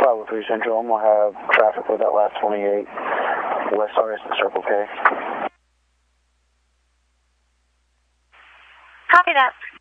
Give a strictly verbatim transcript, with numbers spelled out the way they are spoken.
Bravo three Central, and we'll have traffic with that last twenty-eight, West R S at Circle K. Copy that.